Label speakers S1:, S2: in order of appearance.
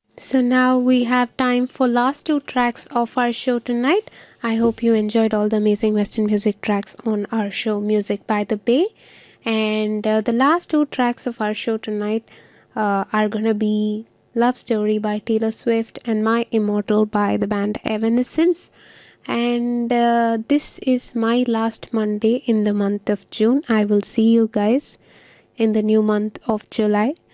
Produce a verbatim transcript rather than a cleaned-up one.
S1: So now we have time for last two tracks of our show tonight. I hope you enjoyed all the amazing Western music tracks on our show Music by the Bay. And uh, the last two tracks of our show tonight uh, are gonna be Love Story by Taylor Swift and My Immortal by the band Evanescence. And uh, this is my last Monday in the month of June. I will see you guys in the new month of July.